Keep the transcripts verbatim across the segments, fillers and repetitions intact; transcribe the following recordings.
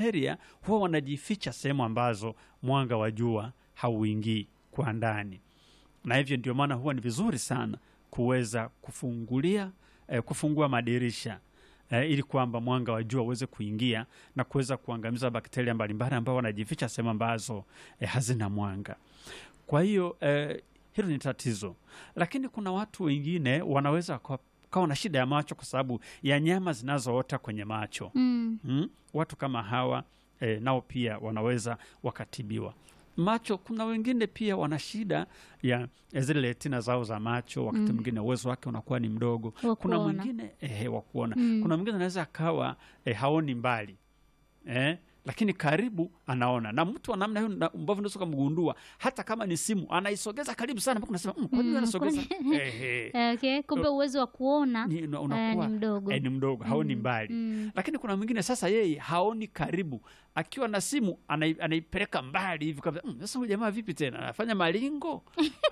bakteria huwa wanajificha sehemu ambazo mwanga wa jua hauingii kwa ndani, na hivyo ndio maana huwa ni vizuri sana kuweza kufungulia eh, kufungua madirisha eh, ili kwamba mwanga wa jua uweze kuingia na kuweza kuangamiza bakteria mbalimbali ambao wanajificha sehemu ambazo eh, hazina mwanga. Kwa hiyo eh, hilo ni tatizo, lakini kuna watu wengine wanaweza kawa na shida ya macho kwa sababu ya nyama zinazoota kwenye macho. Mm. Mm? Watu kama hawa eh, nao pia wanaweza wakatibiwa macho. Kuna wengine pia wana shida ya zile retina zao za macho, wakati Mm. mwingine uwezo wake unakuwa ni mdogo. Wa Kuna kuona. mwingine eh, wa kuona. Mm. Kuna mwingine anaweza akawa eh, haoni mbali eh, lakini karibu anaona, na mtu wa namna hiyo na- ambavyo unaweza kumgundua hata kama ni simu anaisogeza karibu sana mpaka unasema mm, kwa nini Mm, anasogeza kwani- eh, eh, Eh, okay. Kumbe uwezo wa kuona ni, una- eh, unakuwa ni mdogo. eh, ni mdogo, haoni Mm, mbali. mm. Lakini kuna mwingine sasa yeye haoni karibu, akiwa na simu anai, anaipeleka mbali hivi kabisa. Mm, sasa huyu jamaa vipi tena anafanya malingo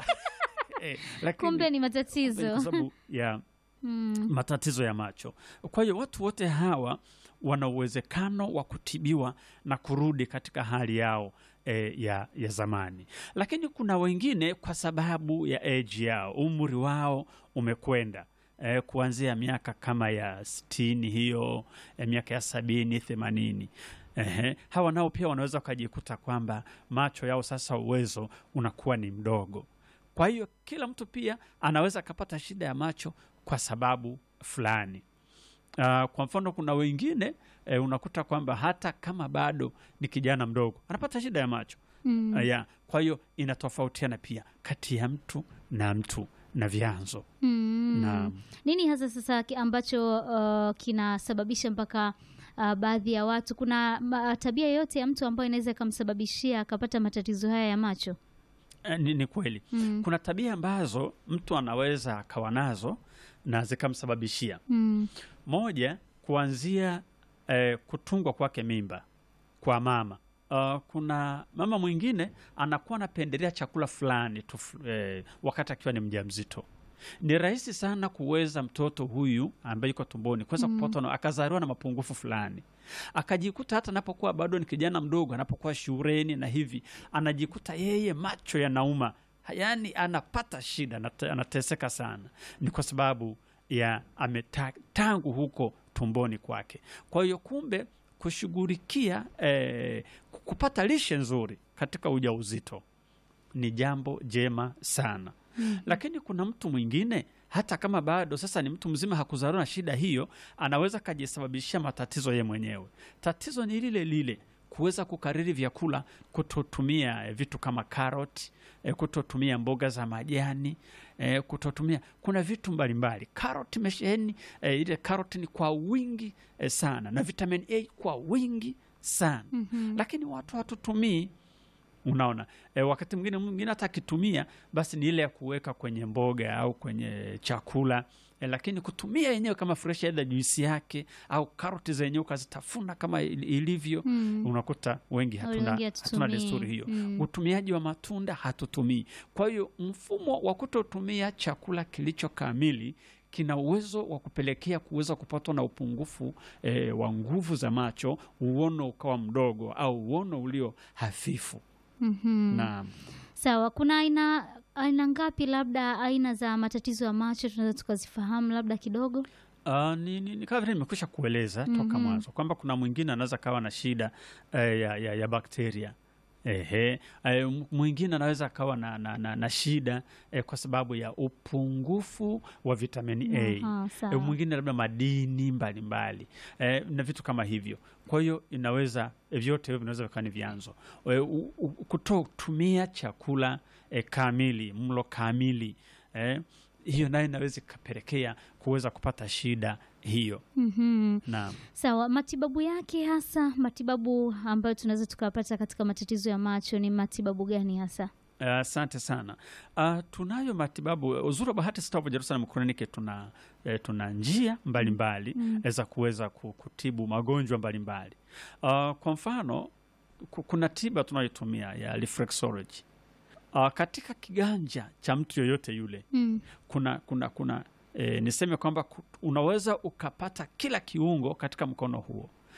eh, lakini Kumbe ni kumbe ni matatizo. kwa sababu ya Mm. matatizo ya macho. Kwa hiyo watu wote hawa wana uwezekano wa kutibiwa na kurudi katika hali yao e, ya, ya zamani. Lakini kuna wengine kwa sababu ya age yao, umri wao umekwenda e, kuanzia miaka kama ya sitini hiyo e, miaka ya sabini themanini. Ehe, hawa nao pia wanaweza wakajikuta kwamba macho yao sasa uwezo unakuwa ni mdogo. Kwa hiyo kila mtu pia anaweza akapata shida ya macho kwa sababu fulani. Uh, kwa mfano kuna wengine eh, unakuta kwamba hata kama bado ni kijana mdogo anapata shida ya macho. Mm. Uh, ya. Kwa hiyo inatofautiana pia kati ya mtu na mtu na vyanzo. Mm. Na Nini hasa sasa ki- ambacho uh, kinasababisha mpaka uh, baadhi ya watu, kuna ma- tabia yoyote ya mtu ambayo inaweza ikamsababishia akapata matatizo haya ya macho? eh, ni, ni kweli Mm. kuna tabia ambazo mtu anaweza akawa nazo na zikamsababishia. Mm. Moja, kuanzia eh, kutungwa kwake mimba kwa mama. Uh, kuna mama mwingine anakuwa anapendelea chakula fulani tu, eh, wakati akiwa ni mjamzito. Ni rahisi sana kuweza mtoto huyu ambaye yuko tumboni kuweza Mm. kupatwa na akazaliwa na mapungufu fulani, akajikuta hata anapokuwa bado ni kijana mdogo, anapokuwa shuleni na hivi, anajikuta yeye macho yanauma, yaani anapata shida, anate- anateseka sana. Ni kwa sababu ya ameta, tangu huko tumboni kwake. Kwa hiyo kumbe kushughulikia eh, kupata lishe nzuri katika ujauzito ni jambo jema sana. Mm. Lakini kuna mtu mwingine hata kama bado sasa ni mtu mzima, hakuzaliwa na shida hiyo, anaweza kajisababishia matatizo ye mwenyewe. Tatizo ni lile lile, kuweza kukariri vyakula, kutotumia eh, vitu kama karoti, eh, kutotumia mboga za majani, eh, kutotumia, kuna vitu mbalimbali. Karoti imesheheni eh, ile karoti ni kwa wingi eh, sana, na vitamin A kwa wingi sana. Mhm. Lakini watu hatutumii. Unaona e, wakati mwingine mwingine hata akitumia basi ni ile ya kuweka kwenye mboga au kwenye chakula e, lakini kutumia yenyewe kama fresh, aidha juisi yake au karoti zenyewe ukazitafuna kama il- ilivyo. Mm. Unakuta wengi hatuna, Wengi hatuna hatutumii. desturi hiyo. Mm. Utumiaji wa matunda hatutumii. Kwa hiyo mfumo wa kutotumia chakula kilicho kamili kina uwezo wa kupelekea kuweza kupatwa na upungufu e, wa nguvu za macho, uono ukawa mdogo au uono ulio hafifu. Mhm. Na Sawa, kuna aina aina ngapi, labda aina za matatizo ya macho tunaweza tukazifahamu labda kidogo? uh, ni, ni, ni kama vile nimekwisha kueleza toka Mhm. mwanzo kwamba kuna mwingine anaweza kawa na shida eh, ya, ya, ya bakteria. Ehe, eh, mwingine anaweza akawa na, na, na, na shida eh, kwa sababu ya upungufu wa vitamini A. Aha, E, sawa. mwingine labda madini mbalimbali e, na vitu kama hivyo. Kwa hiyo inaweza e, vyote hivyo vinaweza vikawa ni vyanzo e, u- u- kutotumia chakula e, kamili, mlo kamili e, hiyo nayo inaweza ikapelekea kuweza kupata shida hiyo. Mhm. Na Sawa, matibabu yake hasa, matibabu ambayo tunaweza tukapata katika matatizo ya macho ni matibabu gani hasa? asante sana. Uh, tunayo matibabu. Uzuri wa bahati sasa hapa Jerusalem Kliniki tuna eh, tuna njia mbalimbali Mm. za kuweza ku- kutibu magonjwa mbalimbali. Uh, kwa mfano ku- kuna tiba tunayotumia ya reflexology. Uh, katika kiganja cha mtu yoyote yule Mm. kuna kuna kuna eh, niseme kwamba ku- unaweza ukapata kila kiungo katika mkono huo,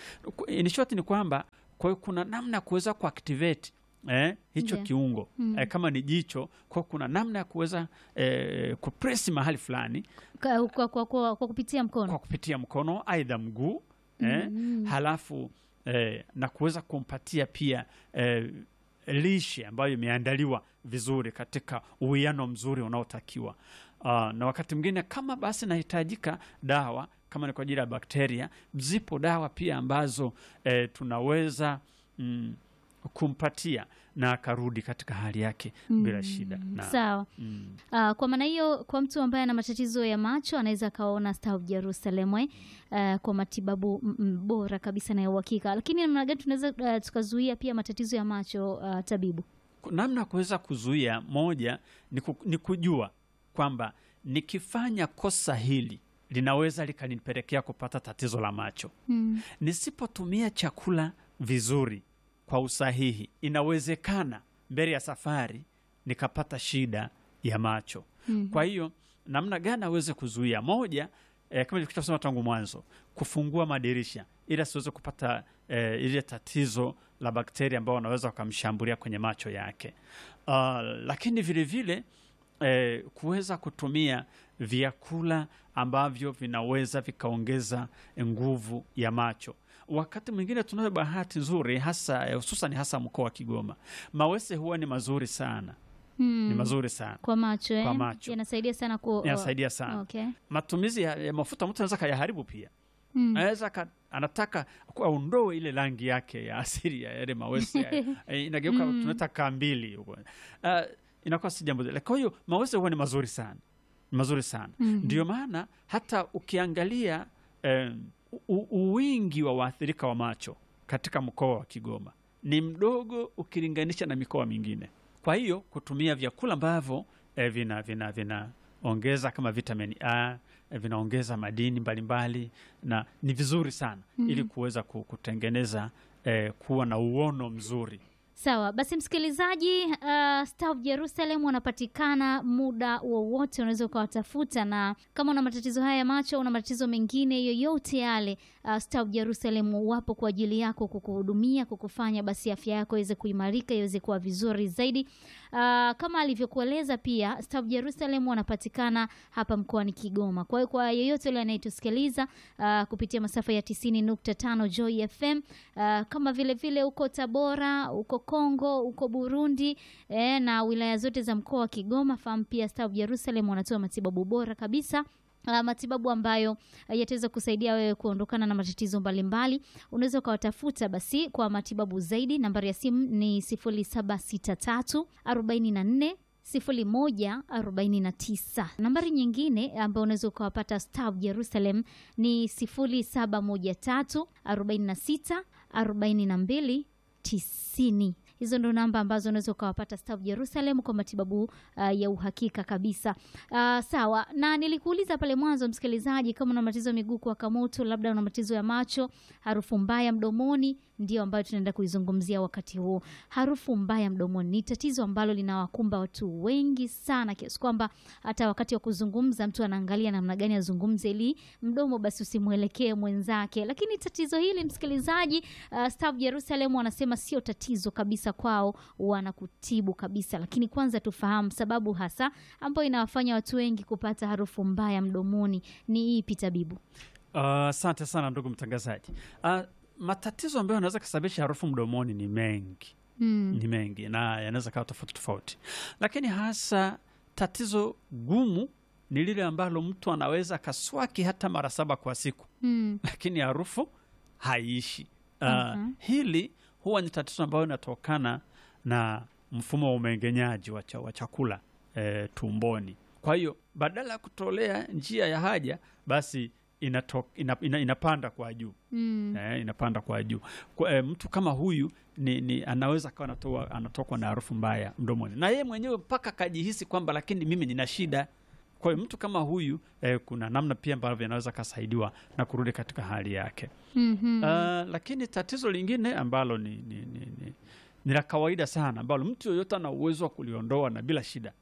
In short ni kwamba kwa hiyo kuna namna ya kuweza kuactivate eh, hicho Yeah. kiungo Mm. eh, kama ni jicho, kwa kuna namna ya kuweza eh, kupress mahali fulani Kwa, kwa, kwa, kwa, kwa kupitia mkono. kwa kupitia mkono aidha mguu eh, Mm. halafu eh, na kuweza kumpatia pia eh, lishe ambayo imeandaliwa vizuri katika uwiano mzuri unaotakiwa. Uh, na wakati mwingine kama basi nahitajika dawa kama ni kwa ajili ya bakteria, zipo dawa pia ambazo eh, tunaweza mm, kumpatia na akarudi katika hali yake Mm. bila shida. Na, Sawa. mm, Uh, kwa maana hiyo kwa mtu ambaye ana matatizo ya macho anaweza akaona Star of Jerusalem uh, kwa matibabu mm, mm, bora kabisa na ya uhakika. Lakini namna gani tunaweza uh, tukazuia pia matatizo ya macho uh, tabibu? namna ya kuweza kuzuia, moja ni, ku, ni kujua kwamba nikifanya kosa hili linaweza likanipelekea kupata tatizo la macho. Mm. Nisipotumia chakula vizuri kwa usahihi, inawezekana mbele ya safari nikapata shida ya macho. Mm. Kwa hiyo namna gani aweze kuzuia? Moja, eh, kama nilivyosema tangu mwanzo, kufungua madirisha ili asiweze kupata eh, ile tatizo la bakteria ambao wanaweza wakamshambulia kwenye macho yake. Uh, lakini vile vile eh, kuweza kutumia vyakula ambavyo vinaweza vikaongeza nguvu ya macho. Wakati mwingine tunayo bahati nzuri, hasa hususan hasa mkoa wa Kigoma, mawese huwa ni mazuri sana. Mm. Ni mazuri sana Kwa macho, eh? Kwa macho. Yanasaidia sana ku yanasaidia sana. Okay. Matumizi ya, ya mafuta mtu anaweza kayaharibu pia. Mm. Anaweza ka, anataka aondoe ile rangi yake ya asili ya yale mawese ya, eh, inageuka Mm. tunaita kambili huko. Uh, inakuwa si jambo zile. Kwa hiyo mawese huwa ni mazuri sana. Ni mazuri sana. Mhm. Ndio maana hata ukiangalia eh, u- uwingi wa waathirika wa macho katika mkoa wa Kigoma ni mdogo ukilinganisha na mikoa mingine. Kwa hiyo kutumia vyakula ambavyo eh, vina vina vinaongeza kama vitamini A, eh, vinaongeza madini mbalimbali na ni vizuri sana Mhm. ili kuweza ku- kutengeneza eh, kuwa na uono mzuri. Sawa, basi msikilizaji, uh, Star of Jerusalem wanapatikana muda wowote, unaweza ukawatafuta, na kama una matatizo haya ya macho, una matatizo mengine yoyote yale, uh, Star of Jerusalem wapo kwa ajili yako, kukuhudumia, kukufanya basi afya yako iweze kuimarika, iweze kuwa vizuri zaidi. Uh, kama alivyokueleza pia, Star of Jerusalem wanapatikana hapa mkoani Kigoma. Kwa hiyo kwa yeyote yule anayetusikiliza uh, kupitia masafa ya tisini nukta tano Joy F M, uh, kama vile vile uko Tabora, uko Kongo, uko Burundi, eh, na wilaya zote za mkoa wa Kigoma, fahamu pia Star of Jerusalem wanatoa matibabu bora kabisa. Uh, matibabu ambayo uh, yataweza kusaidia wewe kuondokana na matatizo mbalimbali. Unaweza ukawatafuta basi kwa matibabu zaidi. Nambari ya simu ni sifuri saba sita tatu arobaini na nne sifuri moja arobaini na tisa. Nambari nyingine ambayo unaweza ukawapata Star of Jerusalem ni sifuri saba moja tatu arobaini na sita arobaini na mbili tisini. Hizo ndo namba ambazo unaweza ukawapata Star of Jerusalem kwa matibabu uh, ya uhakika kabisa. Uh, sawa, na nilikuuliza pale mwanzo msikilizaji, kama una matatizo ya miguu kuwaka moto, labda una matatizo ya macho, harufu mbaya mdomoni, ndio ambayo tunaenda kuizungumzia wakati huu. Harufu mbaya mdomoni ni tatizo ambalo linawakumba watu wengi sana, kiasi kwamba hata wakati wa kuzungumza mtu anaangalia namna gani azungumze ili mdomo basi usimuelekee mwenzake. Lakini tatizo hili msikilizaji, uh, Star of Jerusalem wanasema sio tatizo kabisa kwao, wanakutibu kabisa. Lakini kwanza tufahamu sababu hasa ambayo inawafanya watu wengi kupata harufu mbaya mdomoni ni ipi, tabibu? Asante uh, sana ndugu mtangazaji. Uh, matatizo ambayo yanaweza kusababisha harufu mdomoni ni mengi. Hmm. Ni mengi na yanaweza kuwa tofauti tofauti, lakini hasa tatizo gumu ni lile ambalo mtu anaweza kaswaki hata mara saba kwa siku, Hmm. lakini harufu haiishi. Uh, Mhm. hili huwa ni tatizo ambayo inatokana na mfumo wa umeng'enyaji wa cha- wa chakula eh, tumboni. Kwa hiyo badala ya kutolea njia ya haja, basi inato, ina, ina, inapanda kwa juu. Hmm. Eh, inapanda kwa juu. Kwa, eh, mtu kama huyu ni, ni anaweza kawa anatoa anatokwa na harufu mbaya mdomoni, na yeye mwenyewe mpaka kajihisi kwamba lakini mimi nina shida. Kwa hiyo mtu kama huyu eh, kuna namna pia ambavyo anaweza kasaidiwa na kurudi katika hali yake. Mhm. Uh, lakini tatizo lingine ambalo ni, ni, ni, ni, ni la kawaida sana ambalo mtu yoyote ana uwezo wa kuliondoa na bila shida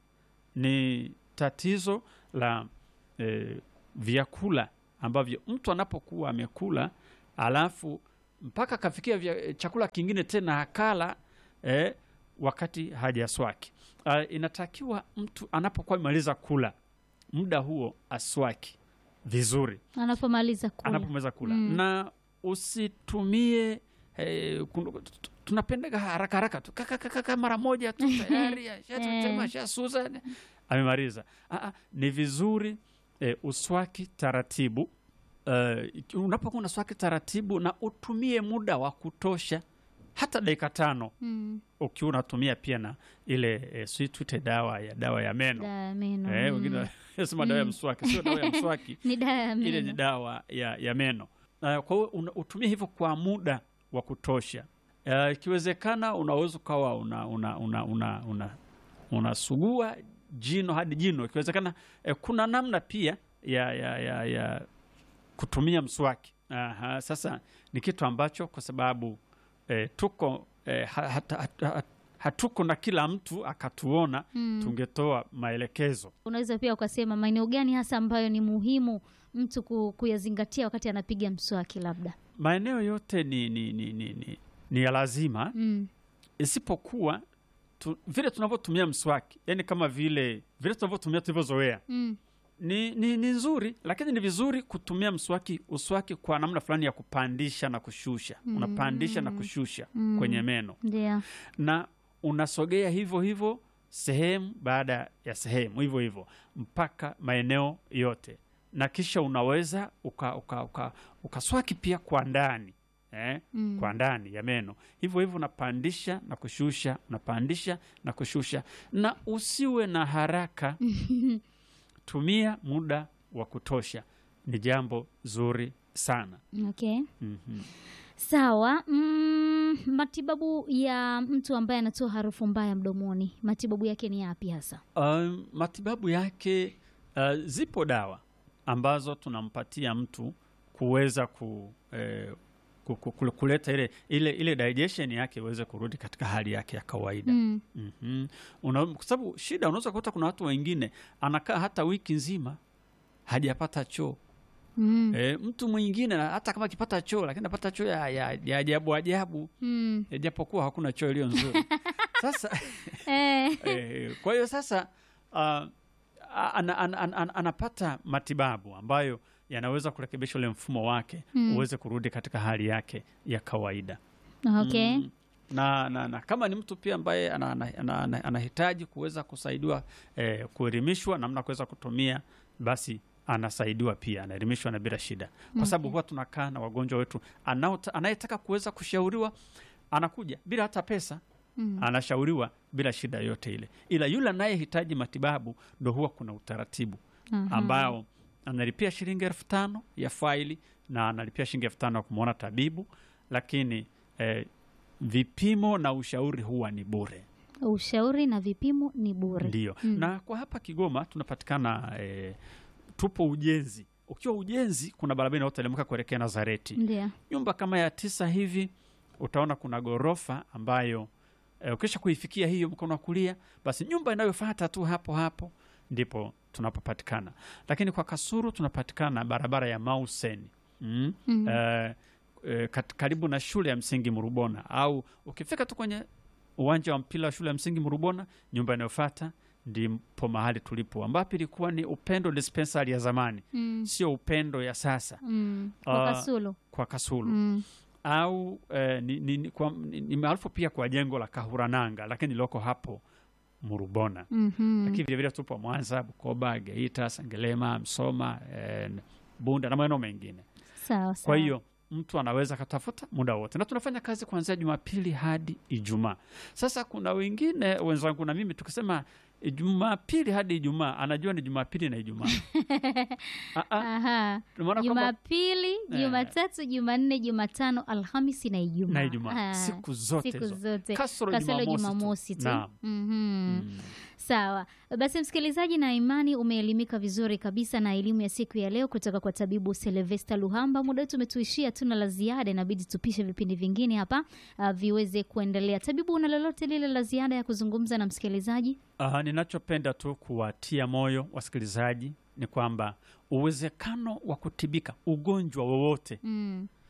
ni tatizo la eh, vyakula ambavyo mtu anapokuwa amekula alafu mpaka kafikia vya, chakula kingine tena akala eh, wakati hajaswaki. Uh, inatakiwa mtu anapokuwa amemaliza kula muda huo aswaki vizuri Anapomaliza kula. Anapomaliza kula. Mm. Na usitumie eh, tunapenda haraka haraka tu kaka mara moja tu tayari shatema shasuza amemaliza. Ah, ni vizuri eh, uswaki taratibu. Uh, unapokuwa unaswaki taratibu na utumie muda wa kutosha, hata dakika tano. Mm. Ukiwa unatumia pia na ile eh, sweet dawa ya dawa ya meno. Dawa ya meno. Eh, wengine wanasema dawa ya mswaki, sio dawa ya mswaki. Ni dawa ya meno. Ile ni dawa ya, ya meno. Uh, kwa hiyo utumie hivyo kwa muda wa kutosha. Uh, ikiwezekana unaweza kawa una una una una, una, unasugua jino hadi jino. Ikiwezekana eh, kuna namna pia ya ya ya, ya kutumia mswaki. Aha, sasa ni kitu ambacho kwa sababu eh, tuko eh, hat, hat, hat, hatuko na kila mtu akatuona. Mm. Tungetoa maelekezo. Unaweza pia ukasema maeneo gani hasa ambayo ni muhimu mtu kuyazingatia wakati anapiga mswaki? Labda maeneo yote ni ni ni ni, ni, ni ya lazima. Mm. Isipokuwa tu, vile tunavyotumia mswaki, yani kama vile vile tunavyotumia tulivyozoea. Mm. Ni, ni, ni nzuri, lakini ni vizuri kutumia mswaki uswaki kwa namna fulani ya kupandisha na kushusha. Mm. Unapandisha na kushusha. Mm. Kwenye meno. Yeah. Na unasogea hivyo hivyo sehemu baada ya sehemu hivyo hivyo mpaka maeneo yote, na kisha unaweza uka, uka, uka, ukaswaki pia kwa ndani. Eh? Mm. Kwa ndani ya meno hivyo hivyo unapandisha na kushusha, unapandisha na kushusha, na usiwe na haraka. Tumia muda wa kutosha, ni jambo zuri sana. Okay. Mm-hmm. Sawa. Mm, matibabu ya mtu ambaye anatoa harufu mbaya mdomoni, matibabu yake ni yapi hasa? Um, matibabu yake uh, zipo dawa ambazo tunampatia mtu kuweza ku, eh, kuleta ile, ile, ile digestion yake iweze kurudi katika hali yake ya kawaida. Mm. Mm-hmm. Kwa sababu shida unaweza kukuta kuna watu wengine anakaa hata wiki nzima hajapata choo. Mm. E, mtu mwingine hata kama akipata choo lakini anapata choo ya, ya, ya ajabu ajabu. Mm. E, japokuwa hakuna choo iliyo nzuri. Sasa e, kwa hiyo sasa uh, an, an, an, an, anapata matibabu ambayo yanaweza kurekebisha ule mfumo wake. Mm. Uweze kurudi katika hali yake ya kawaida. Okay. Mm. Na, na, na kama ni mtu pia ambaye anahitaji ana, ana, ana, ana kuweza kusaidiwa eh, kuelimishwa namna kuweza kutumia, basi anasaidiwa pia, anaelimishwa na bila shida. Kwa sababu okay. Huwa tunakaa na wagonjwa wetu anayetaka kuweza kushauriwa anakuja bila hata pesa. Mm. Anashauriwa bila shida yote ile. Ila yule anayehitaji matibabu ndo huwa kuna utaratibu. Uh-huh. Ambao analipia shilingi elfu tano ya faili na analipia shilingi elfu tano kumuona tabibu, lakini eh, vipimo na ushauri huwa ni bure. Ushauri na vipimo ni bure. Ndio. Mm. Na kwa hapa Kigoma tunapatikana eh, tupo Ujenzi. Ukiwa Ujenzi kuna barabara inayoteremka kuelekea Nazareti. Ndio. Nyumba kama ya tisa hivi utaona kuna gorofa ambayo eh, ukisha kuifikia hiyo mkono wa kulia, basi nyumba inayofuata tu hapo hapo ndipo tunapopatikana. Lakini kwa Kasulu tunapatikana barabara ya Mauseni. Mm. Mm. Uh, uh, karibu na shule ya msingi Murubona, au ukifika tu kwenye uwanja wa mpira wa shule ya msingi Murubona, nyumba inayofuata ndipo mahali tulipo, ambapo ilikuwa ni Upendo dispensary ya zamani. Mm. Sio Upendo ya sasa. Mm. Kwa Kasulu. Uh, kwa Kasulu. Mm. Au uh, ni, ni, ni, ni, ni maarufu pia kwa jengo la Kahurananga, lakini loko hapo Murubona. Mm-hmm. Lakini vile vile tupo Mwanza, Bukoba, Geita, Sengerema, Msoma, eh, Bunda na maeneo mengine. Sawa sawa. Kwa hiyo mtu anaweza katafuta muda wote. Na tunafanya kazi kuanzia Jumapili hadi Ijumaa. Sasa kuna wengine wenzangu na mimi tukisema Jumapili hadi Ijumaa, anajua ni Jumapili na Ijumaa. Aha. Jumapili, Jumatatu, Jumanne, Jumatano, Alhamisi na Ijumaa. Na Ijumaa. Siku zote. Siku zote. Kasoro Jumamosi tu. Naam. Mhm. Mm. Sawa. Basi msikilizaji, na imani umeelimika vizuri kabisa na elimu ya siku ya leo kutoka kwa tabibu Sylvester Luhamba. Muda wetu umetuishia, tuna la ziada, inabidi tupishe vipindi vingine hapa uh, viweze kuendelea. Tabibu, una lolote lile la ziada ya kuzungumza na msikilizaji? Uh, ninachopenda tu kuwatia moyo wasikilizaji ni kwamba uwezekano wa kutibika ugonjwa wowote mm.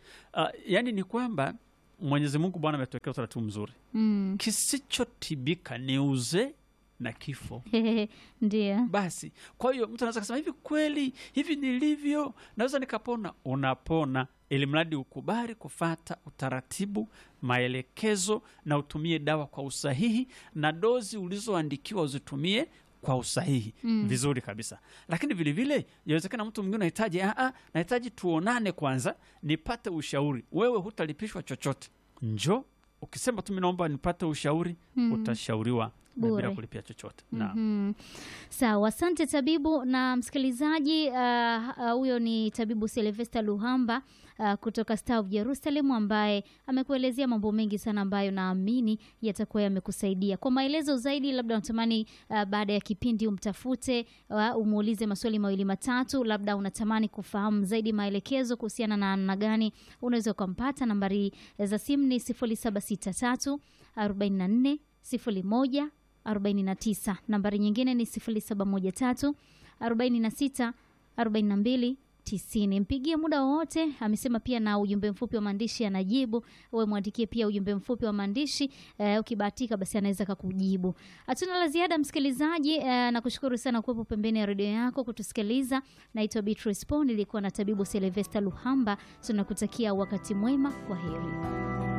Uh, yani ni kwamba Mwenyezi Mungu Bwana ametokea utaratibu mzuri. Mm. Kisichotibika ni uzee na kifo. Ndio. Basi kwa hiyo mtu anaweza kusema hivi, kweli hivi nilivyo naweza nikapona? Unapona, ili mradi ukubali kufata utaratibu, maelekezo, na utumie dawa kwa usahihi, na dozi ulizoandikiwa uzitumie kwa usahihi. Mm. Vizuri kabisa. Lakini vile vile inawezekana mtu mwingine anahitaji a a nahitaji tuonane kwanza nipate ushauri. Wewe hutalipishwa chochote. Njoo ukisema tu mimi naomba nipate ushauri, mm. utashauriwa bila kulipia chochote. Naam. Mm-hmm. Sawa, asante tabibu. Na msikilizaji, huyo uh, uh, ni tabibu Sylvester Luhamba uh, kutoka Star of Jerusalem, ambaye amekuelezea mambo mengi sana ambayo naamini yatakuwa yamekusaidia. Kwa maelezo zaidi, labda unatamani uh, baada ya kipindi umtafute, uh, umuulize maswali mawili matatu, labda unatamani kufahamu zaidi maelekezo kuhusiana na namna gani unaweza kumpata, nambari za simu ni sifuri saba sita tatu arobaini na nne sifuri moja arobaini na tisa. Nambari nyingine ni sifuri saba moja tatu arobaini na sita arobaini na mbili tisini. Mpigie muda wowote. Amesema pia na ujumbe mfupi wa maandishi anajibu. Wewe mwandikie pia ujumbe mfupi wa maandishi, eh, ukibahatika basi anaweza kukujibu. Hatuna la ziada msikilizaji, eh, nakushukuru sana kuwepo pembeni ya redio yako kutusikiliza. Naitwa Beatrice Paul, nilikuwa na tabibu Sylvester Luhamba. Tunakutakia wakati mwema. Kwaheri.